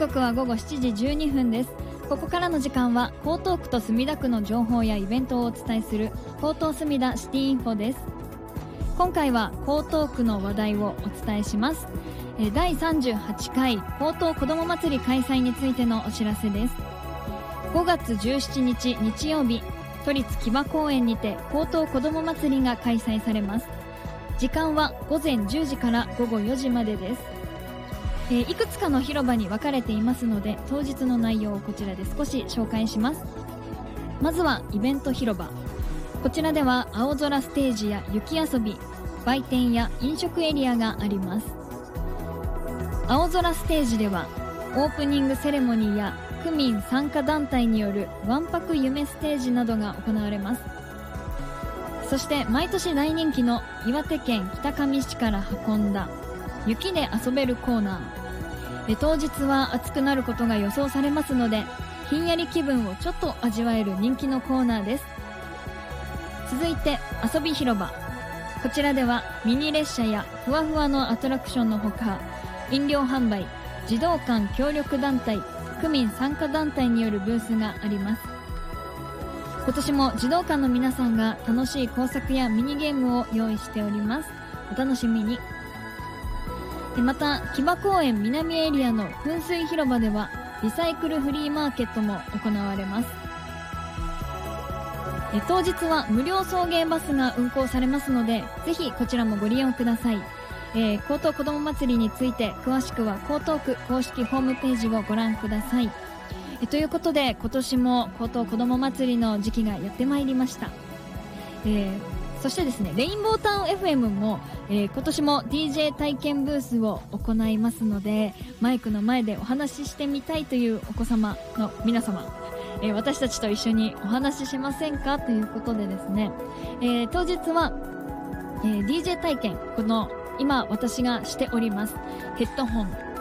刻は午後7時12分です。ここからの時間は江東区と墨田区の情報やイベントをお伝えする江東墨田シティインフォです。今回は江東区の話題をお伝えします。第38回江東子ども祭り開催についてのお知らせです。5月17日日曜日、都立木場公園にて江東子ども祭りが開催されます。時間は午前10時から午後4時までです。いくつかの広場に分かれていますので、当日の内容をこちらで少し紹介します。まずはイベント広場。こちらでは青空ステージや雪遊び、売店や飲食エリアがあります。青空ステージではオープニングセレモニーや区民参加団体によるわんぱく夢ステージなどが行われます。そして毎年大人気の岩手県北上市から運んだ雪で遊べるコーナー。当日は暑くなることが予想されますので、ひんやり気分をちょっと味わえる人気のコーナーです。続いて遊び広場。こちらではミニ列車やふわふわのアトラクションのほか、飲料販売、児童館協力団体、区民参加団体によるブースがあります。今年も児童館の皆さんが楽しい工作やミニゲームを用意しております。お楽しみに。また木場公園南エリアの噴水広場ではリサイクルフリーマーケットも行われます。当日は無料送迎バスが運行されますので、ぜひこちらもご利用ください。江東子ども祭りについて詳しくは江東区公式ホームページをご覧ください。ということで、今年も江東子ども祭りの時期がやってまいりました。そしてですね、レインボータウン FM も、今年も DJ 体験ブースを行いますので、マイクの前でお話ししてみたいというお子様の皆様、私たちと一緒にお話ししませんかということでですね、当日は、DJ 体験、この今私がしておりますヘッドホン